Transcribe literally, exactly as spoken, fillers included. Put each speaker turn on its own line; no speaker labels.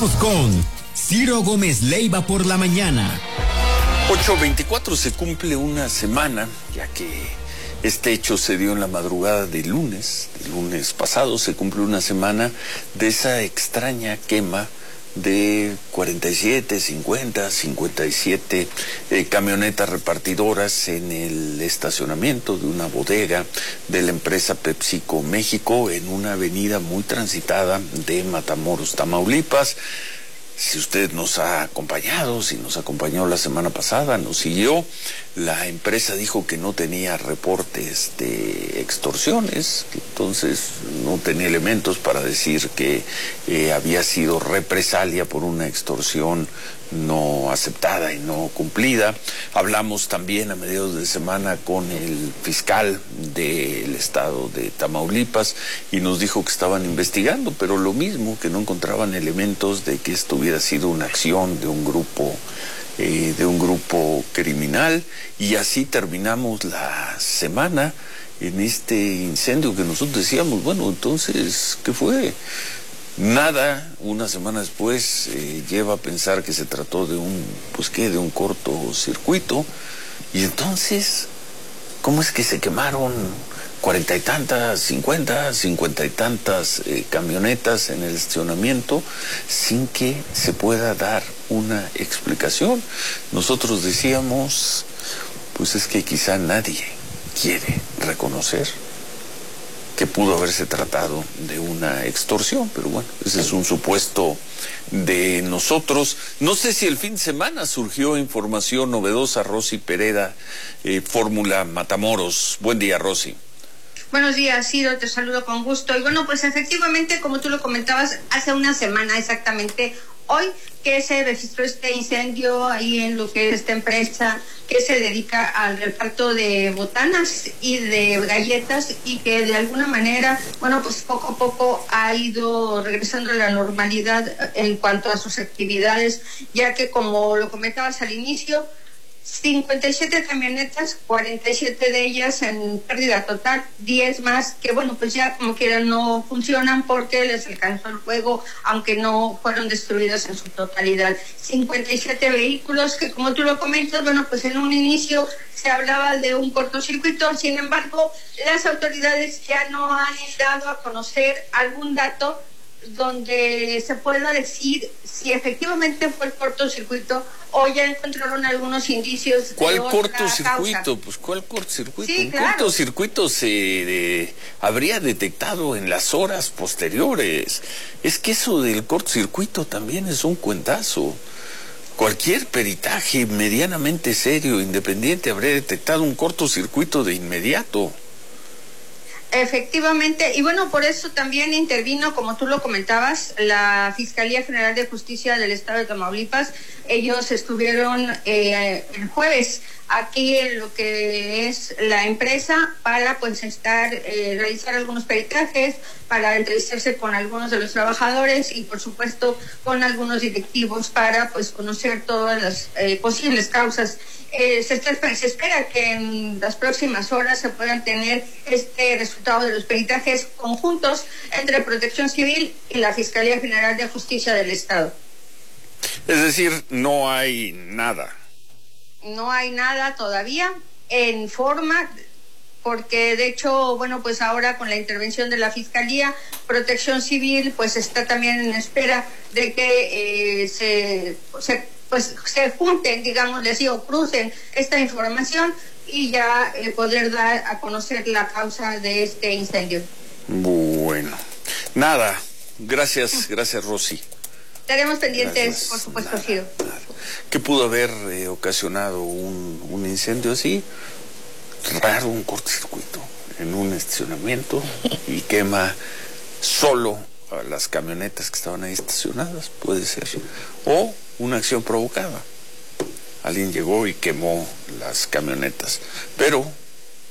Regresamos con Ciro Gómez Leiva por la mañana.
ocho veinticuatro se cumple una semana, ya que este hecho se dio en la madrugada del lunes, del lunes pasado, se cumple una semana de esa extraña quema de cuarenta y siete, cincuenta, cincuenta y siete eh, camionetas repartidoras en el estacionamiento de una bodega de la empresa PepsiCo México en una avenida muy transitada de Matamoros, Tamaulipas. Si usted nos ha acompañado, si nos acompañó la semana pasada, nos siguió, la empresa dijo que no tenía reportes de extorsiones, entonces no tenía elementos para decir que eh, había sido represalia por una extorsión no aceptada y no cumplida. Hablamos también a mediados de semana con el fiscal del estado de Tamaulipas y nos dijo que estaban investigando, pero lo mismo, que no encontraban elementos de que esto hubiera sido una acción de un grupo eh, de un grupo criminal. Y así terminamos la semana en este incendio que nosotros decíamos, bueno, entonces, ¿qué fue? Nada, una semana después eh, lleva a pensar que se trató de un, pues qué, de un cortocircuito. Y entonces, ¿cómo es que se quemaron cuarenta y tantas, cincuenta, cincuenta y tantas eh, camionetas en el estacionamiento sin que se pueda dar una explicación? Nosotros decíamos, pues es que quizá nadie quiere reconocer que pudo haberse tratado de una extorsión, pero bueno, ese es un supuesto de nosotros. No sé si el fin de semana surgió información novedosa. Rosy Pereda, eh, Fórmula Matamoros. Buen día, Rosy.
Buenos días, Ciro, te saludo con gusto. Y bueno, pues efectivamente, como tú lo comentabas, hace una semana exactamente, hoy que se registró este incendio ahí en lo que es esta empresa que se dedica al reparto de botanas y de galletas y que de alguna manera, bueno, pues poco a poco ha ido regresando a la normalidad en cuanto a sus actividades, ya que como lo comentabas al inicio, cincuenta y siete camionetas, cuarenta y siete de ellas en pérdida total, diez más que bueno, pues ya como quieran no funcionan porque les alcanzó el fuego, aunque no fueron destruidas en su totalidad. cincuenta y siete vehículos que, como tú lo comentas, bueno, pues en un inicio se hablaba de un cortocircuito, sin embargo, las autoridades ya no han dado a conocer algún dato donde se pueda decir si efectivamente fue el cortocircuito o ya encontraron algunos indicios de
¿Cuál
otra
cortocircuito?
causa.
Pues ¿cuál cortocircuito?
Sí,
un
claro.
cortocircuito se eh, habría detectado en las horas posteriores. Es que eso del cortocircuito también es un cuentazo. Cualquier peritaje medianamente serio, independiente, habría detectado un cortocircuito de inmediato.
Efectivamente, y bueno, por eso también intervino, como tú lo comentabas, la Fiscalía General de Justicia del Estado de Tamaulipas. Ellos estuvieron eh, el jueves aquí en lo que es la empresa para pues estar, eh, realizar algunos peritajes, para entrevistarse con algunos de los trabajadores y por supuesto con algunos directivos para pues conocer todas las eh, posibles causas. Eh, se, está, se espera que en las próximas horas se puedan tener este resultado de los peritajes conjuntos entre Protección Civil y la Fiscalía General de Justicia del Estado.
Es decir, no hay nada.
No hay nada todavía en forma, porque de hecho, bueno, pues ahora con la intervención de la Fiscalía, Protección Civil pues está también en espera de que eh, se... se pues se junten, digamos, les digo, crucen esta información y ya eh, poder dar a conocer la causa de este incendio.
Bueno, nada, gracias, gracias Rosy.
Estaremos pendientes,
Gracias.
por supuesto,
Nada,
Ciro.
nada. ¿Qué pudo haber eh, ocasionado un, un incendio así? Raro, un cortocircuito en un estacionamiento y quema solo a las camionetas que estaban ahí estacionadas, puede ser. O una acción provocada. Alguien llegó y quemó las camionetas. Pero